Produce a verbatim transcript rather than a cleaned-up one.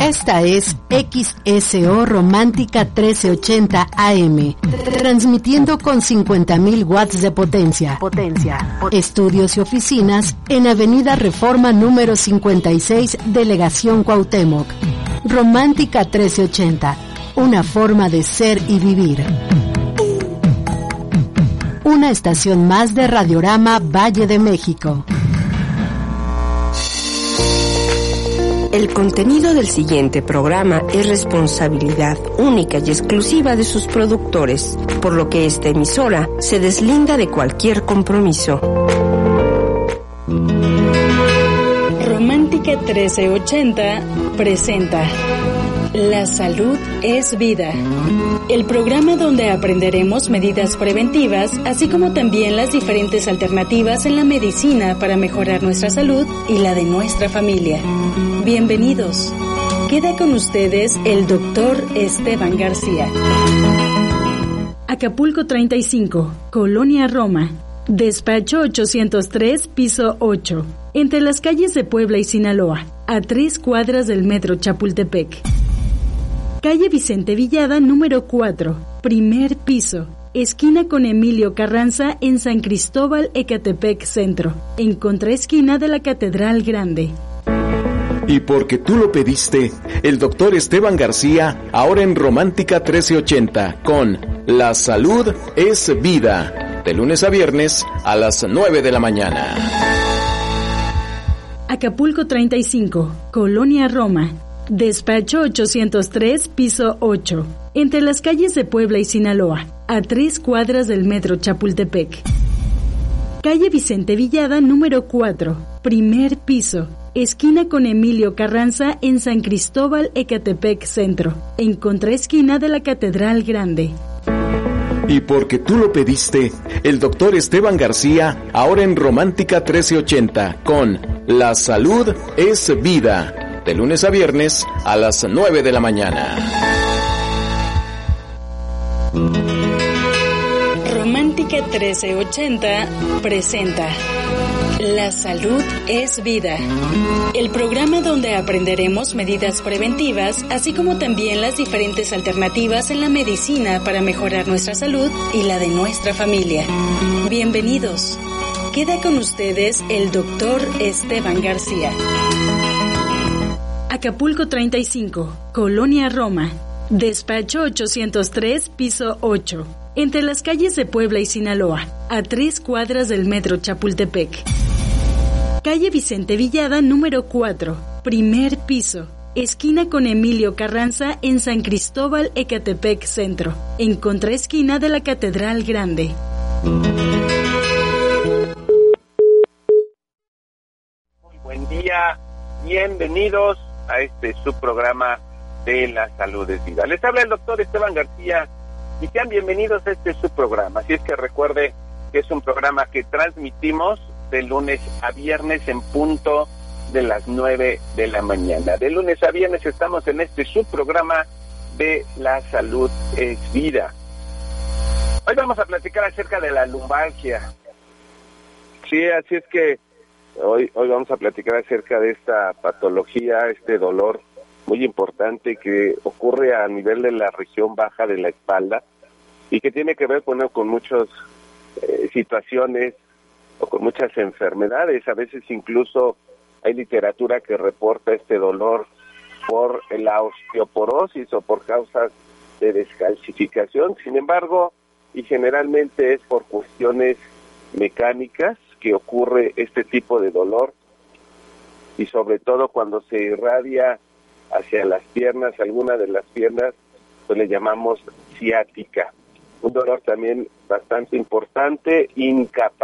Esta es X S O Romántica trece ochenta A M, transmitiendo con cincuenta mil watts de potencia. Potencia. Estudios y oficinas en Avenida Reforma número cincuenta y seis, Delegación Cuauhtémoc. Romántica trece ochenta, una forma de ser y vivir. Una estación más de Radiorama Valle de México. El contenido del siguiente programa es responsabilidad única y exclusiva de sus productores, por lo que esta emisora se deslinda de cualquier compromiso. Romántica trece ochenta presenta La salud es vida. El programa donde aprenderemos medidas preventivas, así como también las diferentes alternativas en la medicina para mejorar nuestra salud y la de nuestra familia. Bienvenidos. Queda con ustedes el doctor Esteban García. Acapulco treinta y cinco, Colonia Roma. Despacho ochocientos tres, piso ocho. Entre las calles de Puebla y Sinaloa, a tres cuadras del metro Chapultepec. Calle Vicente Villada, número cuatro, primer piso, esquina con Emilio Carranza en San Cristóbal, Ecatepec Centro, en contraesquina de la Catedral Grande. Y porque tú lo pediste, el doctor Esteban García, ahora en Romántica trece ochenta, con La salud es vida, de lunes a viernes a las nueve de la mañana. Acapulco treinta y cinco, Colonia Roma. Despacho ochocientos tres, piso ocho, entre las calles de Puebla y Sinaloa, a tres cuadras del metro Chapultepec. Calle Vicente Villada, número cuatro, primer piso, esquina con Emilio Carranza en San Cristóbal, Ecatepec Centro, en contraesquina de la Catedral Grande. Y porque tú lo pediste, el doctor Esteban García, ahora en Romántica trece ochenta, con La salud es vida, de lunes a viernes a las nueve de la mañana. Romántica trece ochenta presenta La salud es vida. El programa donde aprenderemos medidas preventivas, así como también las diferentes alternativas en la medicina para mejorar nuestra salud y la de nuestra familia. Bienvenidos. Queda con ustedes el doctor Esteban García. Acapulco treinta y cinco, Colonia Roma. Despacho ochocientos tres, piso ocho. Entre las calles de Puebla y Sinaloa, a tres cuadras del metro Chapultepec. Calle Vicente Villada, número cuatro, primer piso, esquina con Emilio Carranza en San Cristóbal, Ecatepec Centro, en contraesquina de la Catedral Grande. Muy buen día, bienvenidos a este subprograma de La salud es vida. Les habla el doctor Esteban García y sean bienvenidos a este subprograma. Así es que recuerde que es un programa que transmitimos de lunes a viernes en punto de las nueve de la mañana. De lunes a viernes estamos en este subprograma de La salud es vida. Hoy vamos a platicar acerca de la lumbalgia. Sí, así es que hoy, hoy vamos a platicar acerca de esta patología, este dolor muy importante que ocurre a nivel de la región baja de la espalda y que tiene que ver bueno, con muchas eh, situaciones o con muchas enfermedades. A veces incluso hay literatura que reporta este dolor por la osteoporosis o por causas de descalcificación. Sin embargo, y generalmente es por cuestiones mecánicas que ocurre este tipo de dolor, y sobre todo cuando se irradia hacia las piernas, alguna de las piernas, pues le llamamos ciática. Un dolor también bastante importante, incapaz